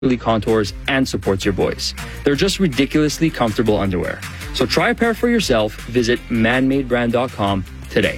contours and supports your voice. They're just ridiculously comfortable underwear. So try a pair for yourself. Visit manmadebrand.com today.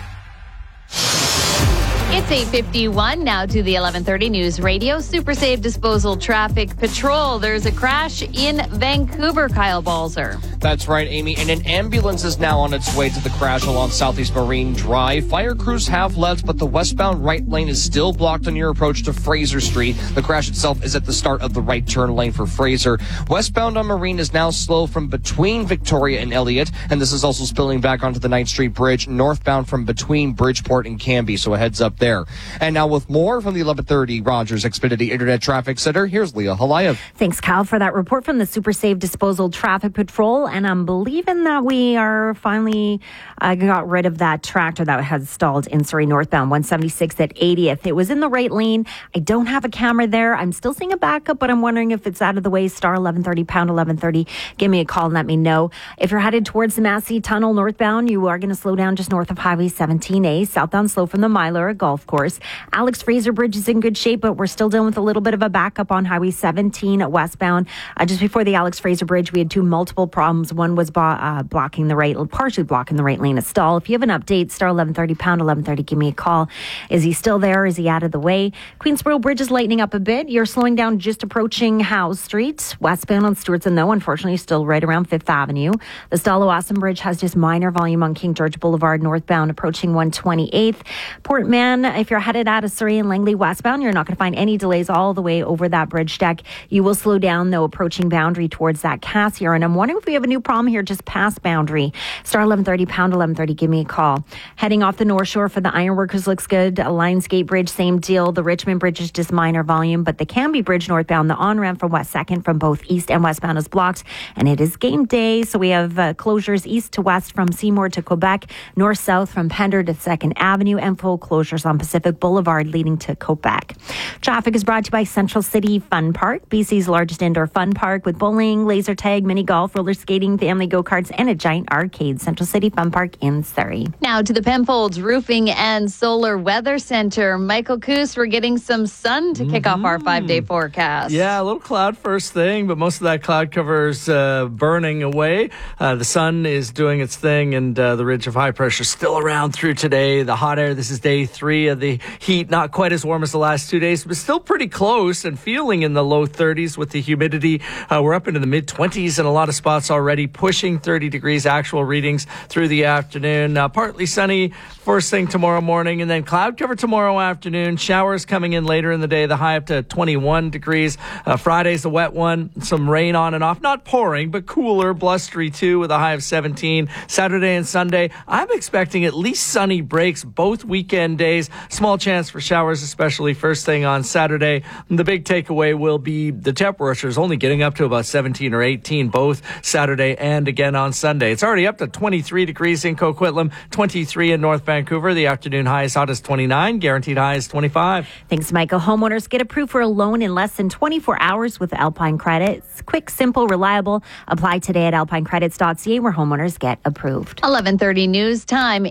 It's 8:51 now to the 11:30 News Radio. Super Safe Disposal Traffic Patrol. There's a crash in Vancouver, Kyle Balzer. That's right, Amy. And an ambulance is now on its way to the crash along Southeast Marine Drive. Fire crews have left, but the westbound right lane is still blocked on your approach to Fraser Street. The crash itself is at the start of the right turn lane for Fraser. Westbound on Marine is now slow from between Victoria and Elliott, and this is also spilling back onto the 9th Street Bridge, northbound from between Bridgeport and Cambie, so a heads up there. And now with more from the 1130 Rogers Xfinity Internet Traffic Center, here's Leah Halayev. Thanks, Kyle, for that report from the Super Safe Disposal Traffic Patrol. And I'm believing that we are finally got rid of that tractor that had stalled in Surrey northbound 176 at 80th. It was in the right lane. I don't have a camera there. I'm still seeing a backup, but I'm wondering if it's out of the way. Star 1130, pound 1130. Give me a call and let me know. If you're headed towards the Massey Tunnel northbound, you are going to slow down just north of Highway 17A. Southbound slow from the Myler Golf Course. Alex Fraser Bridge is in good shape, but we're still dealing with a little bit of a backup on Highway 17 westbound. Just before the Alex Fraser Bridge, we had multiple problems. One was partially blocking the right lane of stall. If you have an update, star 1130, pound 1130, give me a call. Is he still there? Is he out of the way? Queensboro Bridge is lightening up a bit. You're slowing down just approaching Howe Street. Westbound on Stewartson, though, unfortunately, still right around 5th Avenue. The Stalo-Awesome Bridge has just minor volume on King George Boulevard northbound approaching 128th. Port Mann, if you're headed out of Surrey and Langley westbound, you're not going to find any delays all the way over that bridge deck. You will slow down, though, approaching Boundary towards that Cassiar. And I'm wondering if we have a new problem here just past Boundary. Star 1130, pound 1130, give me a call. Heading off the North Shore for the Ironworkers looks good. Lionsgate Bridge, same deal. The Richmond Bridge is just minor volume, but the Cambie Bridge northbound, the on-ramp from West 2nd from both east and westbound is blocked, and it is game day. So we have closures east to west from Seymour to Quebec, north-south from Pender to 2nd Avenue, and full closures on Pacific Boulevard leading to Quebec. Traffic is brought to you by Central City Fun Park, BC's largest indoor fun park with bowling, laser tag, mini golf, roller skating, family go-karts, and a giant arcade. Central City Fun Park in Surrey. Now to the Penfolds Roofing and Solar Weather Center. Michael Coos, we're getting some sun to kick off our 5-day forecast. Yeah, a little cloud first thing, but most of that cloud cover is burning away. The sun is doing its thing, and the ridge of high pressure still around through today. The hot air, this is day 3 of the heat. Not quite as warm as the last 2 days, but still pretty close and feeling in the low 30s with the humidity. We're up into the mid-20s in a lot of spots already, pushing 30 degrees actual readings through the afternoon. Partly sunny first thing tomorrow morning, and then cloud cover tomorrow afternoon. Showers coming in later in the day, the high up to 21 degrees. Friday's a wet one. Some rain on and off. Not pouring, but cooler, blustery too, with a high of 17. Saturday and Sunday, I'm expecting at least sunny breaks both weekend days. Small chance for showers, especially first thing on Saturday. And the big takeaway will be the temperatures only getting up to about 17 or 18 both Saturday and again on Sunday. It's already up to 23 degrees in Coquitlam, 23 in North Vancouver. The afternoon high is hot as 29, guaranteed high is 25. Thanks, Michael. Homeowners get approved for a loan in less than 24 hours with Alpine Credits. Quick, simple, reliable. Apply today at alpinecredits.ca where homeowners get approved. 11:30 news time,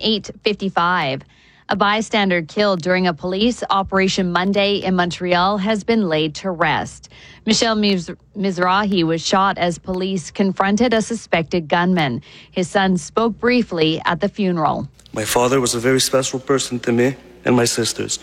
8:55. A bystander killed during a police operation Monday in Montreal has been laid to rest. Michel Mizrahi was shot as police confronted a suspected gunman. His son spoke briefly at the funeral. My father was a very special person to me and my sisters.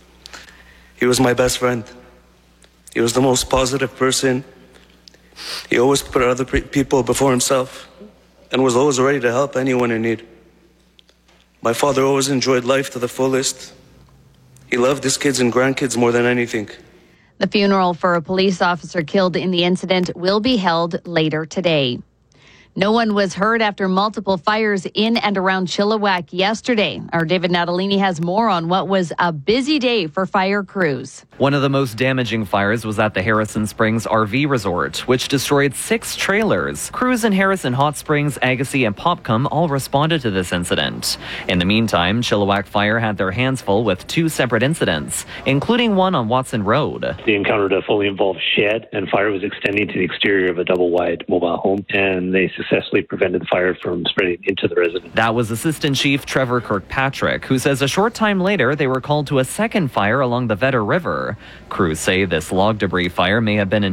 He was my best friend. He was the most positive person. He always put other people before himself and was always ready to help anyone in need. My father always enjoyed life to the fullest. He loved his kids and grandkids more than anything. The funeral for a police officer killed in the incident will be held later today. No one was hurt after multiple fires in and around Chilliwack yesterday. Our David Natalini has more on what was a busy day for fire crews. One of the most damaging fires was at the Harrison Springs RV Resort, which destroyed 6 trailers. Crews in Harrison Hot Springs, Agassiz, and Popcom all responded to this incident. In the meantime, Chilliwack Fire had their hands full with 2 separate incidents, including one on Watson Road. They encountered a fully involved shed, and fire was extending to the exterior of a double-wide mobile home, and they successfully prevented the fire from spreading into the residence. That was Assistant Chief Trevor Kirkpatrick, who says a short time later they were called to a second fire along the Vedder River. Crews say this log debris fire may have been